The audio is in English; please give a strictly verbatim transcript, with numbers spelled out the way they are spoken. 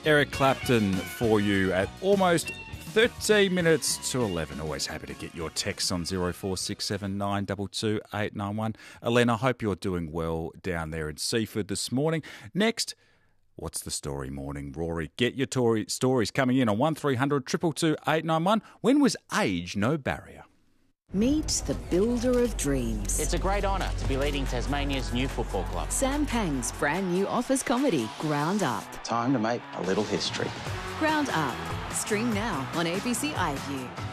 Eric Clapton for you at almost thirteen minutes to eleven. Always happy to get your texts on zero four six seven nine two two eight nine one. Elaine, I hope you're doing well down there in Seaford this morning. Next, what's the story morning, Rory? Get your tori- stories coming in on one three hundred two two two eight nine one. When was age no barrier? Meet the builder of dreams. It's a great honour to be leading Tasmania's new football club. Sam Pang's brand new office comedy, Ground Up. Time to make a little history. Ground Up. Stream now on A B C iView.